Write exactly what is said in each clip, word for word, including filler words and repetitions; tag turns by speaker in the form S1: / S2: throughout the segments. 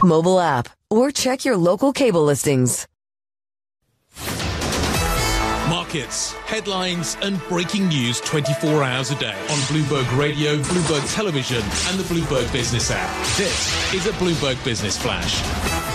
S1: mobile app, or check your local cable listings.
S2: Markets, headlines and breaking news twenty-four hours a day on Bloomberg Radio, Bloomberg Television and the Bloomberg Business app. This is a Bloomberg Business Flash.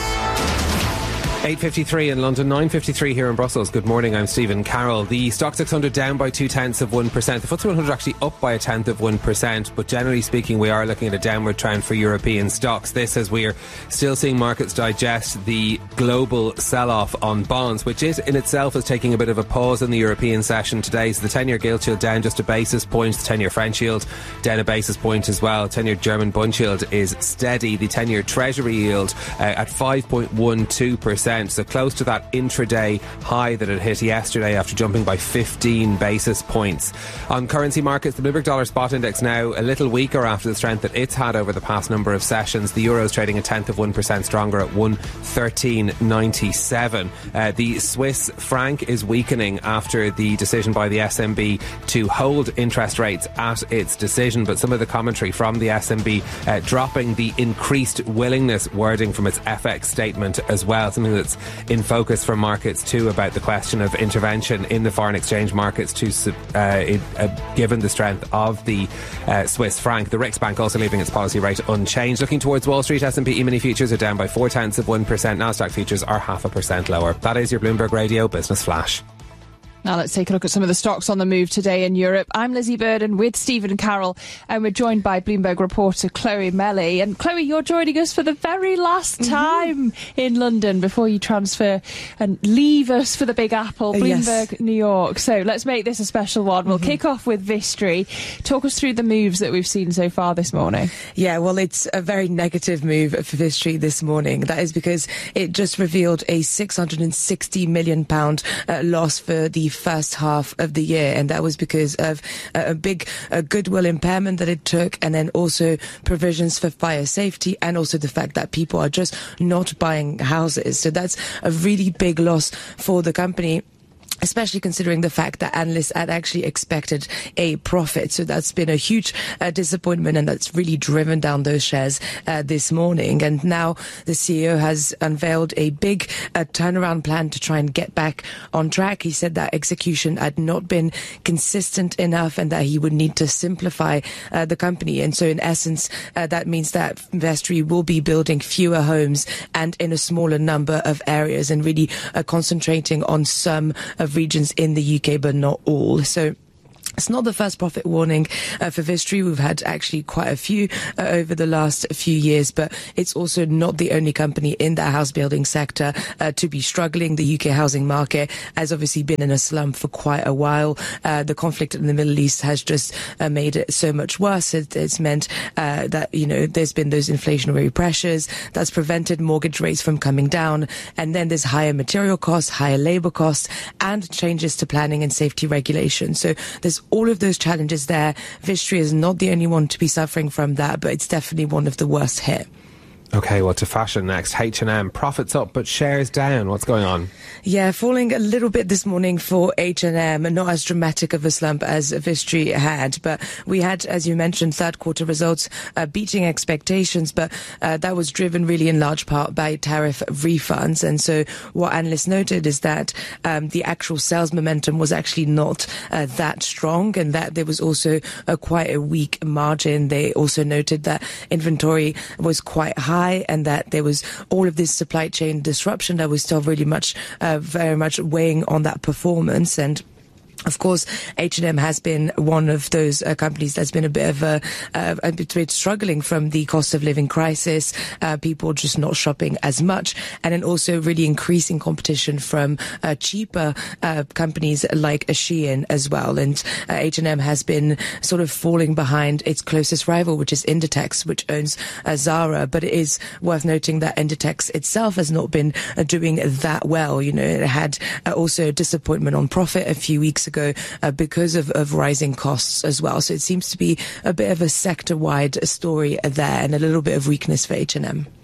S3: eight fifty-three in London, nine fifty-three here in Brussels. Good morning, I'm Stephen Carroll. The Stock six hundred down by two tenths of one percent. The F T S E one hundred actually up by a tenth of one percent, but generally speaking we are looking at a downward trend for European stocks. This as we are still seeing markets digest the global sell-off on bonds, which is in itself is taking a bit of a pause in the European session today. So the ten-year gilt yield down just a basis point, the ten-year French yield down a basis point as well. ten-year German bund yield is steady. The ten-year Treasury yield uh, at five point one two percent. So close to that intraday high that it hit yesterday after jumping by fifteen basis points. On currency markets, the Bloomberg Dollar Spot Index now a little weaker after the strength that it's had over the past number of sessions. The euro is trading a tenth of one percent stronger at one thirteen ninety-seven. Uh, the Swiss franc is weakening after the decision by the S N B to hold interest rates at its decision, but some of the commentary from the S N B uh, dropping the increased willingness wording from its F X statement as well, something that's in focus for markets too, about the question of intervention in the foreign exchange markets to uh, it, uh, given the strength of the uh, Swiss franc. The Riksbank also leaving its policy rate unchanged. Looking towards Wall Street, S and P E-mini futures are down by four tenths of one percent. Nasdaq futures are half a percent lower. That is your Bloomberg Radio Business Flash.
S4: Now let's take a look at some of the stocks on the move today in Europe. I'm Lizzie Burden with Stephen Carroll, and we're joined by Bloomberg reporter Chloe Melly. And Chloe, you're joining us for the very last time mm-hmm. in London before you transfer and leave us for the Big Apple, Bloomberg, yes. New York. So let's make this a special one. We'll mm-hmm. kick off with Vistry. Talk us through the moves that we've seen so far this morning.
S5: Yeah, well, it's a very negative move for Vistry this morning. That is because it just revealed a six hundred sixty million pounds uh, loss for the first half of the year, and that was because of a big a goodwill impairment that it took, and then also provisions for fire safety, and also the fact that people are just not buying houses. So that's a really big loss for the company, especially considering the fact that analysts had actually expected a profit. So that's been a huge uh, disappointment, and that's really driven down those shares uh, this morning. And now the C E O has unveiled a big uh, turnaround plan to try and get back on track. He said that execution had not been consistent enough and that he would need to simplify uh, the company. And so in essence, uh, that means that Vistry will be building fewer homes and in a smaller number of areas, and really uh, concentrating on some of regions in the U K, but not all. So it's not the first profit warning uh, for Vistry. We've had actually quite a few uh, over the last few years, but it's also not the only company in the house building sector uh, to be struggling. The U K housing market has obviously been in a slump for quite a while. Uh, the conflict in the Middle East has just uh, made it so much worse. It, it's meant uh, that, you know, there's been those inflationary pressures that's prevented mortgage rates from coming down. And then there's higher material costs, higher labour costs, and changes to planning and safety regulations. So there's all of those challenges there. Vistry is not the only one to be suffering from that, but it's definitely one of the worst hit.
S3: Okay, well, to fashion next. H and M, profits up but shares down. What's going on?
S5: Yeah, falling a little bit this morning for H and M, and not as dramatic of a slump as Vistry had. But we had, as you mentioned, third quarter results uh, beating expectations, but uh, that was driven really in large part by tariff refunds. And so what analysts noted is that um, the actual sales momentum was actually not uh, that strong, and that there was also a, quite a weak margin. They also noted that inventory was quite high, and that there was all of this supply chain disruption that was still really much, uh, very much weighing on that performance. And of course, H and M has been one of those uh, companies that's been a bit of a, uh, a bit struggling from the cost of living crisis, uh, people just not shopping as much, and then also really increasing competition from uh, cheaper uh, companies like Shein as well. And uh, H and M has been sort of falling behind its closest rival, which is Inditex, which owns uh, Zara. But it is worth noting that Inditex itself has not been uh, doing that well. You know, it had uh, also disappointment on profit a few weeks ago uh, because of, of rising costs as well. So it seems to be a bit of a sector-wide story there, and a little bit of weakness for H and M.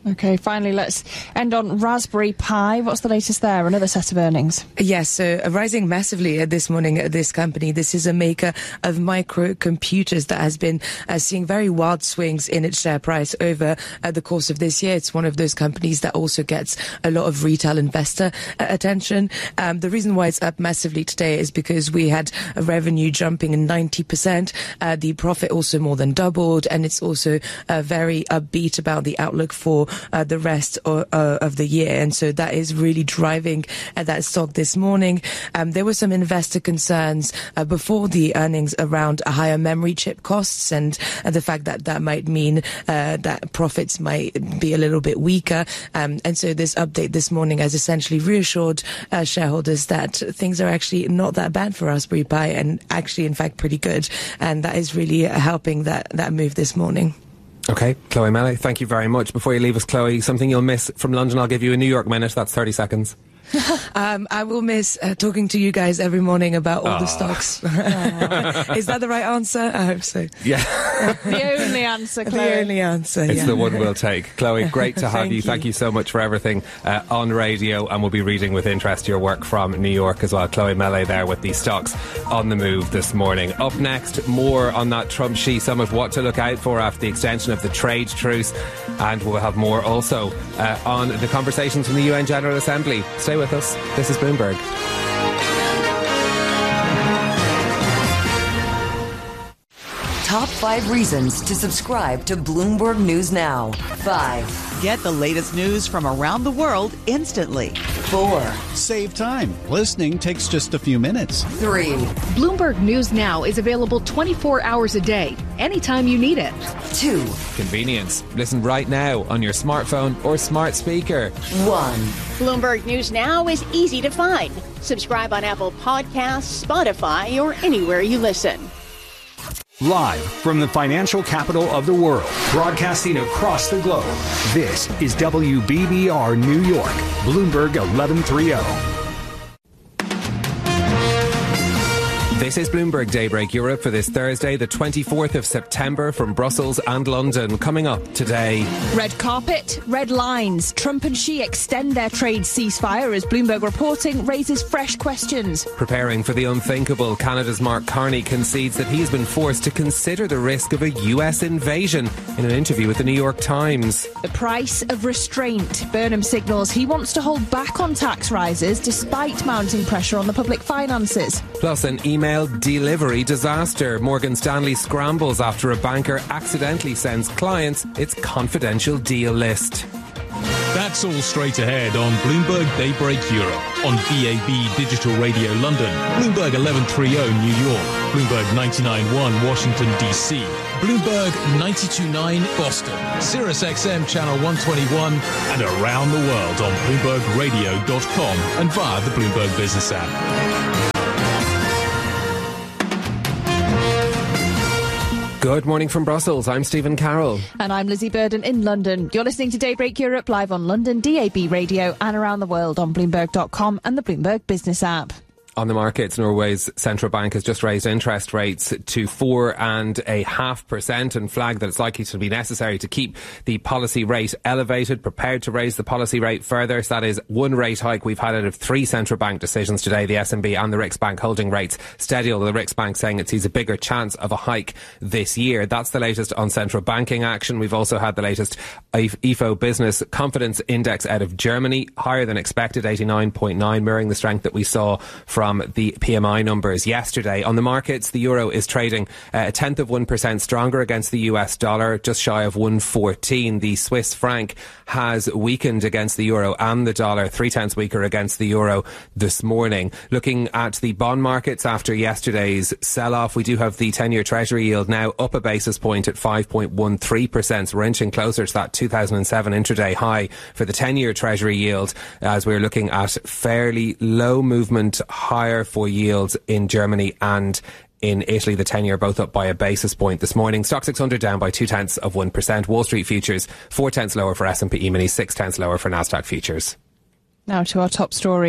S4: Okay, finally, let's end on Raspberry Pi. What's the latest there? Another set of earnings.
S5: Yes, so uh, rising massively uh, this morning at this company. This is a maker of microcomputers that has been uh, seeing very wild swings in its share price over uh, the course of this year. It's one of those companies that also gets a lot of retail investor uh, attention. Um, the reason why it's up massively today is because we had a revenue jumping in ninety percent. Uh, the profit also more than doubled, and it's also uh, very upbeat about the outlook for Uh, the rest of, uh, of the year, and so that is really driving uh, that stock this morning. Um, there were some investor concerns uh, before the earnings around uh, higher memory chip costs and uh, the fact that that might mean uh, that profits might be a little bit weaker. Um, and so this update this morning has essentially reassured uh, shareholders that things are actually not that bad for Raspberry Pi, and actually, in fact, pretty good. And that is really uh, helping that that move this morning.
S3: Okay, Chloe Melle, thank you very much. Before you leave us, Chloe, something you'll miss from London. I'll give you a New York minute. That's thirty seconds.
S5: um, I will miss uh, talking to you guys every morning about all Aww. the stocks. Is that the right answer? I hope so.
S3: Yeah.
S4: The only answer, Chloe.
S5: The only answer,
S3: It's
S5: yeah.
S3: the one we'll take. Chloe, great to have
S5: Thank
S3: you.
S5: you.
S3: Thank you so much for everything uh, on radio, and we'll be reading with interest your work from New York as well. Chloe Melle there with the stocks on the move this morning. Up next, more on that Trump-Xi summit, what to look out for after the extension of the trade truce, and we'll have more also uh, on the conversations from the U N General Assembly. Stay with us. This is Bloomberg.
S1: Top five reasons to subscribe to Bloomberg News Now. Five.
S6: Get the latest news from around the world instantly.
S1: Four.
S7: Save time. Listening takes just a few minutes.
S1: Three.
S8: Bloomberg News Now is available twenty-four hours a day, anytime you need it.
S1: Two.
S3: Convenience. Listen right now on your smartphone or smart speaker.
S1: One.
S9: Bloomberg News Now is easy to find. Subscribe on Apple Podcasts, Spotify, or anywhere you listen.
S10: Live from the financial capital of the world, broadcasting across the globe, this is W B B R New York, Bloomberg eleven thirty.
S3: This is Bloomberg Daybreak Europe for this Thursday, the twenty-fourth of September, from Brussels and London. Coming up today.
S4: Red carpet, red lines. Trump and Xi extend their trade ceasefire as Bloomberg reporting raises fresh questions.
S3: Preparing for the unthinkable, Canada's Mark Carney concedes that he has been forced to consider the risk of a U S invasion in an interview with the New York Times.
S4: The price of restraint. Burnham signals he wants to hold back on tax rises despite mounting pressure on the public finances.
S3: Plus an email delivery disaster. Morgan Stanley scrambles after a banker accidentally sends clients its confidential deal list.
S2: That's all straight ahead on Bloomberg Daybreak Europe, on D A B Digital Radio London, Bloomberg eleven thirty New York, Bloomberg ninety-nine point one Washington D C, Bloomberg ninety-two point nine Boston, Sirius X M Channel one twenty-one, and around the world on Bloomberg Radio dot com and via the Bloomberg Business app.
S3: Good morning from Brussels. I'm Stephen Carroll.
S4: And I'm Lizzie Burden in London. You're listening to Daybreak Europe live on London D A B Radio and around the world on Bloomberg dot com and the Bloomberg Business app.
S3: On the markets, Norway's central bank has just raised interest rates to four and a half percent and flagged that it's likely to be necessary to keep the policy rate elevated, prepared to raise the policy rate further. So that is one rate hike we've had out of three central bank decisions today, the S N B and the Riksbank holding rates steady, although the Riksbank saying it sees a bigger chance of a hike this year. That's the latest on central banking action. We've also had the latest I F O Business Confidence Index out of Germany, higher than expected, eighty-nine point nine, mirroring the strength that we saw from From the P M I numbers yesterday. On the markets, the euro is trading uh, a tenth of one percent stronger against the U S dollar, just shy of one fourteen. The Swiss franc has weakened against the euro and the dollar, three tenths weaker against the euro this morning. Looking at the bond markets after yesterday's sell-off, we do have the ten-year Treasury yield now up a basis point at five point one three percent. So we're inching closer to that two thousand seven intraday high for the ten-year Treasury yield, as we're looking at fairly low movement higher for yields in Germany and in Italy. The ten-year both up by a basis point this morning. Stock six hundred down by two tenths of one percent. Wall Street futures four tenths lower for S and P E-mini, six tenths lower for Nasdaq futures.
S4: Now to our top stories.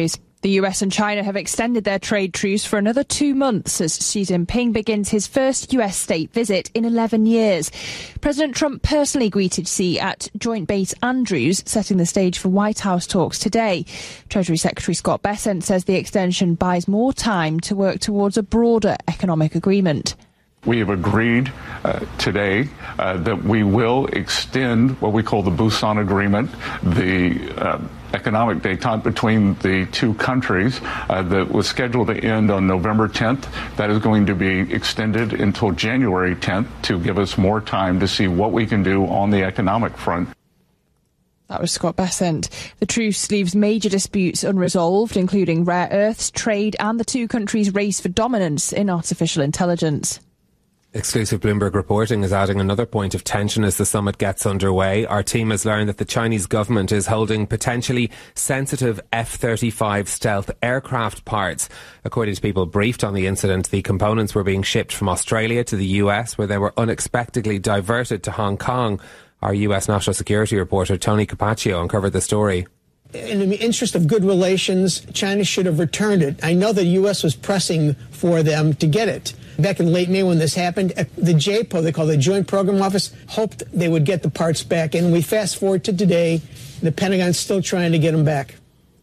S4: The U S and China have extended their trade truce for another two months as Xi Jinping begins his first U S state visit in eleven years. President Trump personally greeted Xi at Joint Base Andrews, setting the stage for White House talks today. Treasury Secretary Scott Bessent says the extension buys more time to work towards a broader economic agreement.
S11: We have agreed uh, today uh, that we will extend what we call the Busan Agreement, the uh, economic détente between the two countries uh, that was scheduled to end on November tenth. That is going to be extended until January tenth to give us more time to see what we can do on the economic front.
S4: That was Scott Bessent. The truce leaves major disputes unresolved, including rare earths, trade and the two countries' race for dominance in artificial intelligence.
S3: Exclusive Bloomberg reporting is adding another point of tension as the summit gets underway. Our team has learned that the Chinese government is holding potentially sensitive F thirty-five stealth aircraft parts. According to people briefed on the incident, the components were being shipped from Australia to the U S, where they were unexpectedly diverted to Hong Kong. Our U S national security reporter Tony Capaccio uncovered the story.
S12: In the interest of good relations, China should have returned it. I know the U S was pressing for them to get it. Back in late May when this happened, the J P O, they call it the Joint Program Office, hoped they would get the parts back. And we fast forward to today, the Pentagon's still trying to get them back.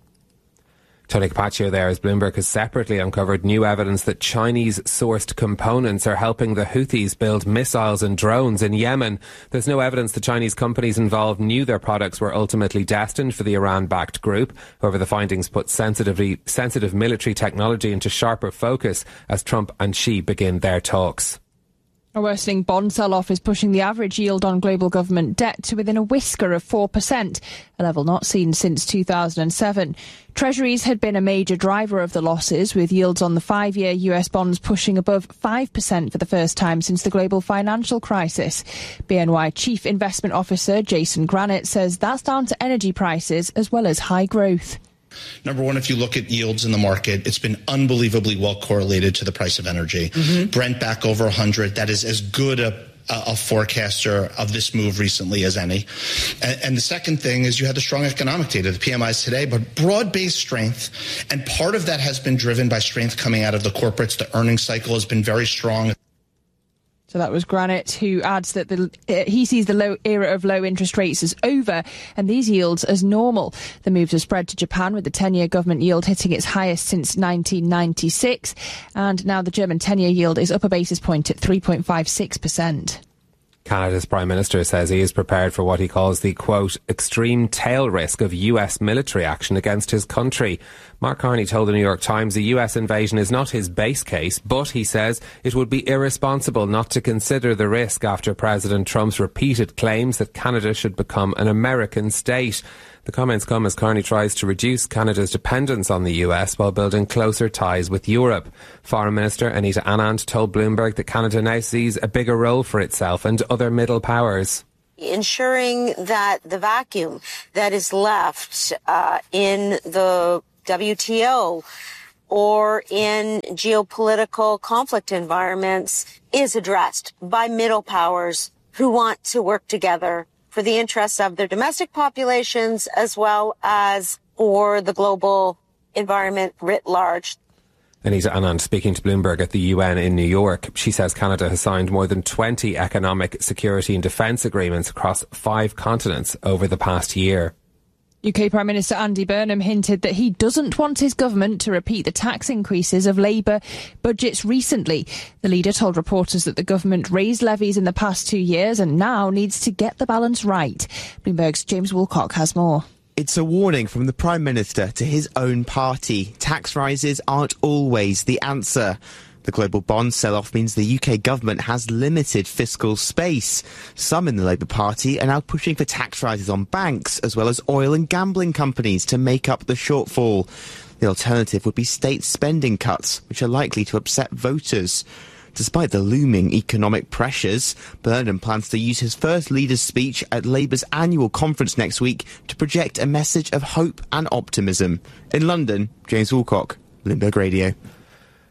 S3: Tony Capaccio there, as Bloomberg has separately uncovered new evidence that Chinese-sourced components are helping the Houthis build missiles and drones in Yemen. There's no evidence the Chinese companies involved knew their products were ultimately destined for the Iran-backed group. However, the findings put sensitively, sensitive military technology into sharper focus as Trump and Xi begin their talks.
S4: A worsening bond sell-off is pushing the average yield on global government debt to within a whisker of four percent, a level not seen since two thousand seven. Treasuries had been a major driver of the losses, with yields on the five-year U S bonds pushing above five percent for the first time since the global financial crisis. B N Y Chief Investment Officer Jason Granite says that's down to energy prices as well as high growth.
S13: Number one, if you look at yields in the market, it's been unbelievably well correlated to the price of energy. Mm-hmm. Brent back over one hundred. That is as good a, a forecaster of this move recently as any. And, and the second thing is you had the strong economic data, the P M Is today, but broad-based strength. And part of that has been driven by strength coming out of the corporates. The earnings cycle has been very strong.
S4: So that was Granite, who adds that the, uh, he sees the low era of low interest rates as over and these yields as normal. The moves have spread to Japan, with the ten-year government yield hitting its highest since nineteen ninety-six. And now the German ten-year yield is up a basis point at three point five six percent.
S3: Canada's Prime Minister says he is prepared for what he calls the, quote, extreme tail risk of U S military action against his country. Mark Carney told the New York Times the U S invasion is not his base case, but he says it would be irresponsible not to consider the risk after President Trump's repeated claims that Canada should become an American state. The comments come as Carney tries to reduce Canada's dependence on the U S while building closer ties with Europe. Foreign Minister Anita Anand told Bloomberg that Canada now sees a bigger role for itself and other middle powers.
S14: Ensuring that the vacuum that is left uh, in the W T O or in geopolitical conflict environments is addressed by middle powers who want to work together for the interests of their domestic populations as well as for the global environment writ large.
S3: Anita Anand speaking to Bloomberg at the U N in New York. She says Canada has signed more than twenty economic, security and defence agreements across five continents over the past year.
S4: U K Prime Minister Andy Burnham hinted that he doesn't want his government to repeat the tax increases of Labour budgets recently. The leader told reporters that the government raised levies in the past two years and now needs to get the balance right. Bloomberg's James Woolcock has more.
S15: It's a warning from the Prime Minister to his own party. Tax rises aren't always the answer. The global bond sell-off means the U K government has limited fiscal space. Some in the Labour Party are now pushing for tax rises on banks, as well as oil and gambling companies, to make up the shortfall. The alternative would be state spending cuts, which are likely to upset voters. Despite the looming economic pressures, Burnham plans to use his first leader's speech at Labour's annual conference next week to project a message of hope and optimism. In London, James Woolcock, Bloomberg Radio.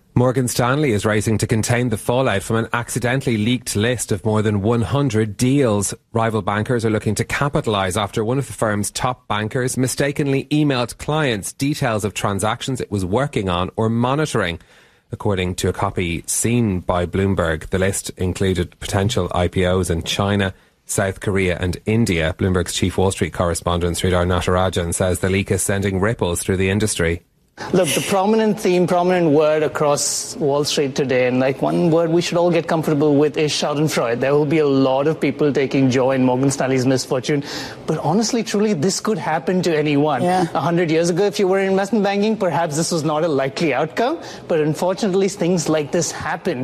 S3: Morgan Stanley is racing to contain the fallout from an accidentally leaked list of more than one hundred deals. Rival bankers are looking to capitalise after one of the firm's top bankers mistakenly emailed clients details of transactions it was working on or monitoring. According to a copy seen by Bloomberg, the list included potential I P Os in China, South Korea and India. Bloomberg's chief Wall Street correspondent Sridhar Natarajan says the leak is sending ripples through the industry.
S16: Look, the prominent theme, prominent word across Wall Street today, and like one word we should all get comfortable with, is schadenfreude. There will be a lot of people taking joy in Morgan Stanley's misfortune. But honestly, truly, this could happen to anyone. A yeah. hundred years ago, if you were in investment banking, perhaps this was not a likely outcome. But unfortunately, things like this happen.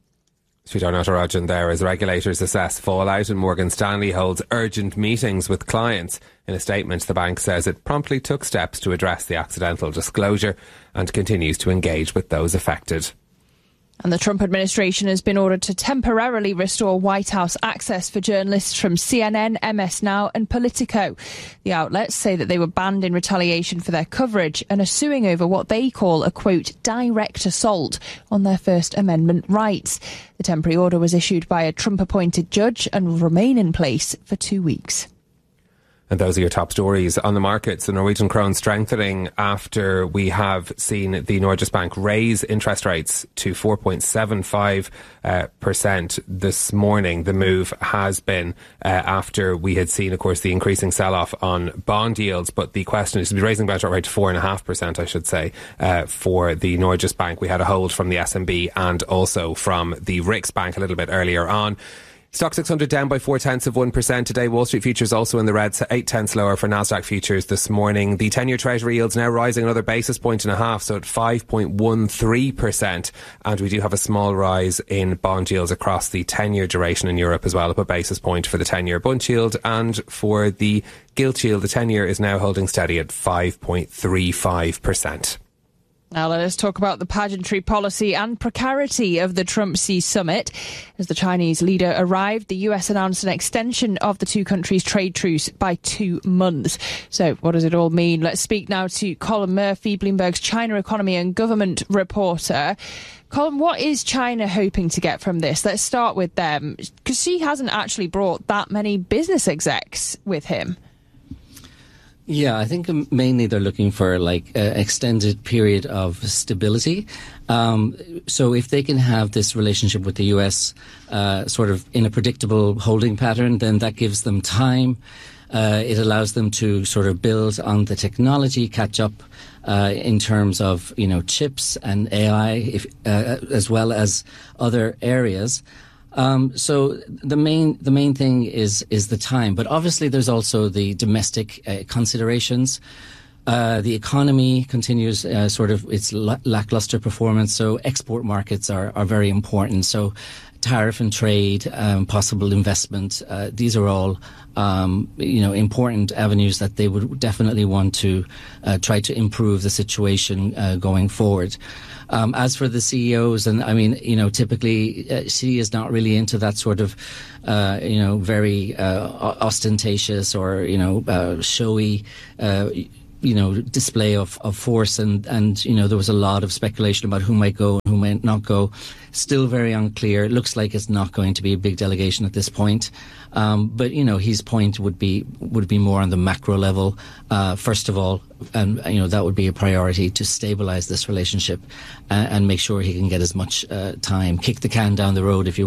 S3: Sridhar Natarajan there as regulators assess fallout, and Morgan Stanley holds urgent meetings with clients. In a statement, the bank says it promptly took steps to address the accidental disclosure and continues to engage with those affected.
S4: And the Trump administration has been ordered to temporarily restore White House access for journalists from C N N, M S Now and Politico. The outlets say that they were banned in retaliation for their coverage and are suing over what they call a, quote, direct assault on their First Amendment rights. The temporary order was issued by a Trump-appointed judge and will remain in place for two weeks.
S3: And those are your top stories on the markets. The Norwegian krone strengthening after we have seen the Norges Bank raise interest rates to four point seven five percent uh, this morning. The move has been uh, after we had seen, of course, the increasing sell-off on bond yields. But the question is to be raising benchmark rate to four point five percent, I should say, uh, for the Norges Bank. We had a hold from the S M B and also from the Riksbank a little bit earlier on. Stock six hundred down by four tenths of one percent today. Wall Street futures also in the red, so eight tenths lower for Nasdaq futures this morning. The ten-year Treasury yield's now rising another basis point and a half, so at five point one three percent. And we do have a small rise in bond yields across the ten-year duration in Europe as well, up a basis point for the ten-year Bund yield. And for the gilt yield, the ten-year is now holding steady at five point three five percent.
S4: Now let us talk about the pageantry policy and precarity of the Trump-Xi summit. As the Chinese leader arrived, the U S announced an extension of the two countries' trade truce by two months. So what does it all mean? Let's speak now to Colin Murphy, Bloomberg's China economy and government reporter. Colin, what is China hoping to get from this? Let's start with them, because Xi hasn't actually brought that many business execs with him.
S17: Yeah, I think mainly they're looking for like an extended period of stability. Um, so if they can have this relationship with the U S uh, sort of in a predictable holding pattern, then that gives them time. Uh, it allows them to sort of build on the technology, catch up uh, in terms of, you know, chips and A I, if, uh, as well as other areas. Um, so the main the main thing is is the time, but obviously there's also the domestic uh, considerations. Uh, the economy continues uh, sort of its lackluster performance, so export markets are are very important. So tariff and trade, um, possible investment, uh, these are all um, you know important avenues that they would definitely want to uh, try to improve the situation uh, going forward. Um, as for the C E Os, and I mean, you know, typically uh, Xi is not really into that sort of, uh, you know, very uh, ostentatious or, you know, uh, showy, uh, you know, display of, of force. And, and, you know, there was a lot of speculation about who might go and who might not go. Still very unclear. It looks like it's not going to be a big delegation at this point. Um, but, you know, his point would be would be more on the macro level. Uh, first of all, and, you know, that would be a priority to stabilize this relationship and, and make sure he can get as much uh, time, kick the can down the road, if you